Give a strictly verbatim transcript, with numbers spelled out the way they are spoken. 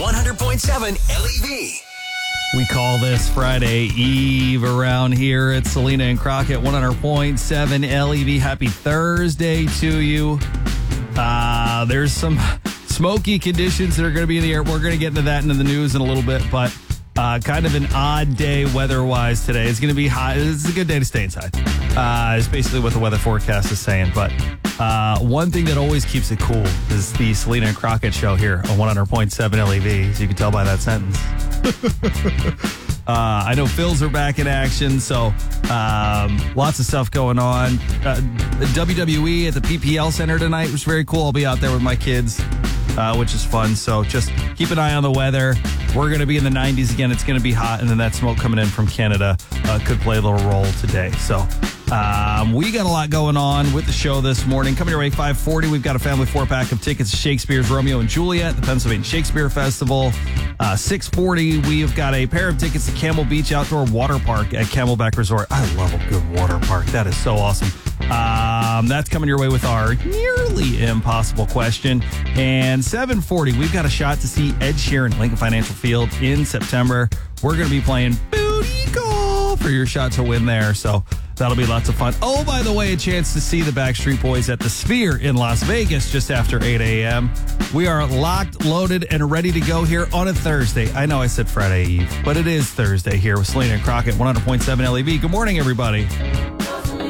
one hundred point seven L E V. We call this Friday Eve around here at Selena and Crockett, one hundred point seven L E V. Happy Thursday to you. Uh, there's some smoky conditions that are going to be in the air. We're going to get into that into the news in a little bit, but uh, kind of an odd day weather-wise today. It's going to be hot. It's a good day to stay inside. Uh, it's basically what the weather forecast is saying, but uh, one thing that always keeps it cool is the Selena and Crockett show here on one hundred point seven L E V, as you can tell by that sentence. uh, I know Phils are back in action, so um, lots of stuff going on. Uh, W W E at the P P L Center tonight was very cool. I'll be out there with my kids, uh, which is fun. So just keep an eye on the weather. We're going to be in the nineties again. It's going to be hot, and then that smoke coming in from Canada uh, could play a little role today. So um, we got a lot going on with the show this morning. Coming your way, five forty, we've got a family four-pack of tickets to Shakespeare's Romeo and Juliet, the Pennsylvania Shakespeare Festival. Uh, six forty, we've got a pair of tickets to Camel Beach Outdoor Water Park at Camelback Resort. I love a good water park. That is so awesome. Um, that's coming your way with our nearly impossible question. And seven forty, we've got a shot to see Ed Sheeran at Lincoln Financial Field in September. We're going to be playing booty call for your shot to win there. So that'll be lots of fun. Oh, by the way, a chance to see the Backstreet Boys at the Sphere in Las Vegas just after eight a.m. We are locked, loaded, and ready to go here on a Thursday. I know I said Friday Eve, but it is Thursday here with Selena and Crockett, one hundred point seven L E V. Good morning, everybody.